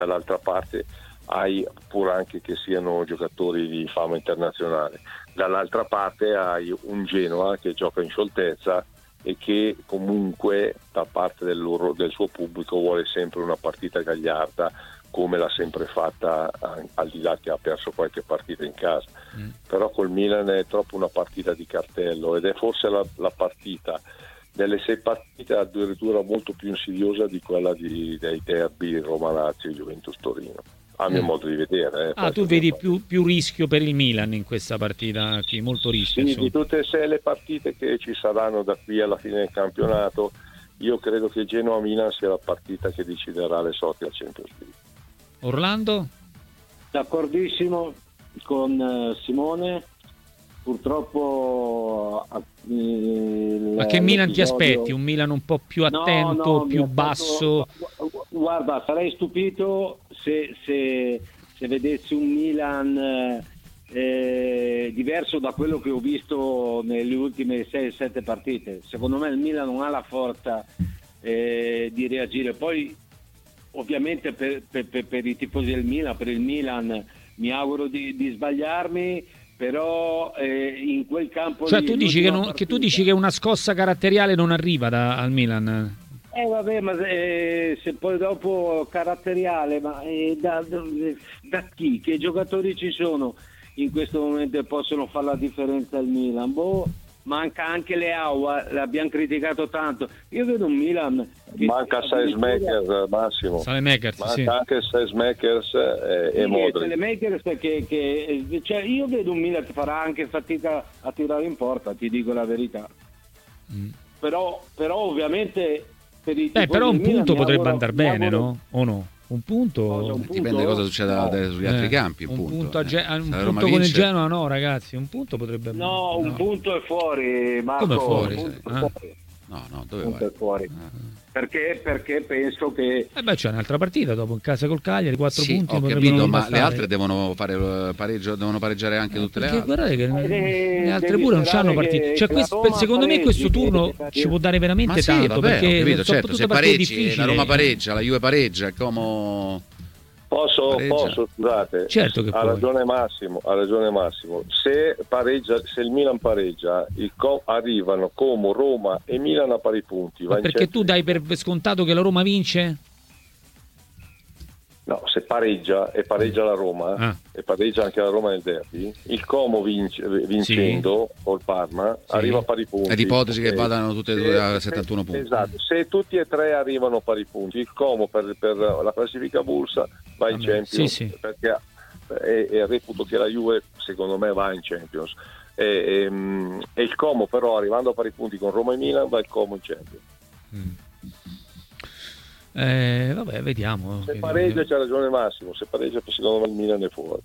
dall'altra parte hai, pur anche che siano giocatori di fama internazionale, dall'altra parte hai un Genoa che gioca in scioltezza e che comunque da parte del suo pubblico vuole sempre una partita gagliarda, come l'ha sempre fatta, al di là che ha perso qualche partita in casa. Però col Milan è troppo una partita di cartello, ed è forse la partita delle 6 partite addirittura molto più insidiosa di quella dei derby Roma-Lazio e Juventus-Torino, a mio modo di vedere. Tu vedi più rischio per il Milan in questa partita qui, molto rischio. Sì, di tutte e 6 le partite che ci saranno da qui alla fine del campionato, io credo che Genoa-Milan sia la partita che deciderà le sorti al Champions League. Orlando? D'accordissimo con Simone. Purtroppo ma che Milan ti aspetti? Un Milan un po' più attento, più basso? Guarda, sarei stupito se vedessi un Milan diverso da quello che ho visto nelle ultime 6-7 partite. Secondo me il Milan non ha la forza di reagire. Poi ovviamente per i tifosi del Milan, per il Milan mi auguro di sbagliarmi, però in quel campo, cioè tu dici tu dici che una scossa caratteriale non arriva al Milan? Vabbè, ma se poi dopo caratteriale, ma da chi? Che giocatori ci sono in questo momento che possono fare la differenza al Milan? Manca anche Leao, l'abbiamo criticato tanto. Io vedo un Milan che manca Saelemaekers, Massimo. Saelemaekers, manca anche Saelemaekers e Modric. Saelemaekers, perché cioè io vedo un Milan che farà anche fatica a tirare in porta, ti dico la verità. Però ovviamente per i però un punto potrebbe andare bene, auguro... no? O no? Un punto dipende da cosa succede sugli altri campi. Un punto con il Genoa, no, ragazzi, un punto potrebbe. Un punto è fuori, Marco. Come fuori? Fuori. No, dove vai? È fuori. Perché penso che c'è un'altra partita dopo in casa col Cagliari, 4 punti. Ho capito, ma le altre devono fare pareggio, devono pareggiare anche tutte le altre. Guardate che le altre pure non c'hanno partite. Cioè, secondo me questo turno ci può dare veramente tanto, perché certo, se pareggi, la Roma pareggia, la Juve pareggia, il Como Posso, scusate, certo che ha ragione Massimo. Se il Milan pareggia, arrivano Como, Roma e Milan a pari punti. Perché tu dai per scontato che la Roma vince? No, se pareggia e pareggia la Roma e pareggia anche la Roma nel derby, il Como vincendo col Parma arriva a pari punti. È l'ipotesi che vadano tutte e due a 71 punti. Esatto, se tutti e tre arrivano a pari punti, il Como per la classifica Bursa va in Champions, perché e reputo che la Juve secondo me va in Champions e il Como però arrivando a pari punti con Roma e Milan va il Como in Champions. Vabbè, vediamo. Se pareggia c'ha ragione Massimo, se pareggia secondo me il Milan è fuori.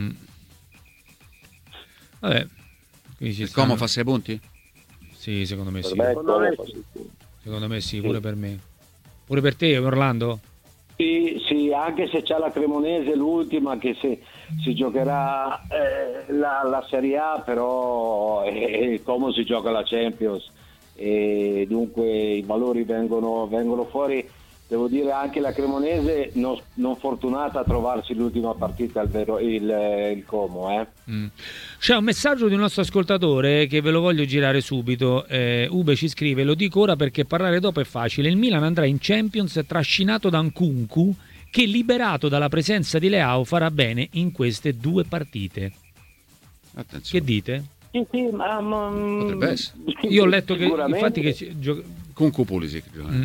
Vabbè, il Como fa 6 punti? Sì, secondo me sì. Secondo me sì, pure per me. Pure per te, Orlando? Sì, anche se c'è la Cremonese l'ultima che si giocherà la Serie A, però il Como si gioca la Champions e dunque i valori vengono fuori. Devo dire anche la Cremonese non fortunata a trovarsi l'ultima partita il Como. C'è un messaggio di un nostro ascoltatore che ve lo voglio girare subito. Ube ci scrive: lo dico ora perché parlare dopo è facile. Il Milan andrà in Champions trascinato da Nkunku, che liberato dalla presenza di Leao farà bene in queste 2 partite. Attenzione. Che dite? Sì, potrebbe essere. Io ho letto che infatti che Nkunku Pulisic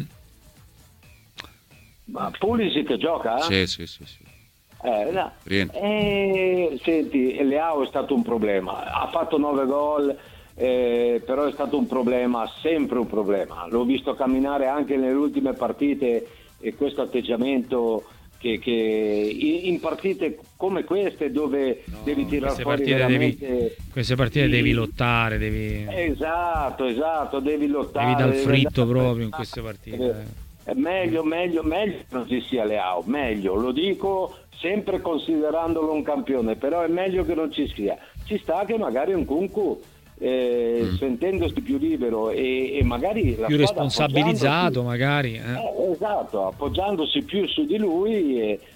Ma Pulisic gioca? Sì. Senti, Leao è stato un problema, ha fatto 9 gol, però è stato un problema, sempre un problema. L'ho visto camminare anche nelle ultime partite e questo atteggiamento che in partite come queste dove devi tirare fuori veramente queste partite devi lottare, esatto, devi lottare, devi dar fritto proprio in queste partite. È meglio che non ci sia Leao, meglio, lo dico sempre considerandolo un campione, però è meglio che non ci sia. Ci sta che magari un Nkunku sentendosi più libero e magari più responsabilizzato magari esatto, appoggiandosi più su di lui